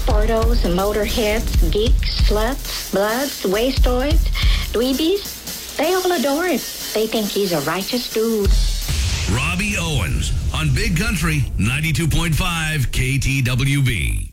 sportos, motorheads, geeks, sluts, bloods, wastoids, dweebies, they all adore him. They think he's a righteous dude. Robbie Owens on Big Country 92.5 KTWB.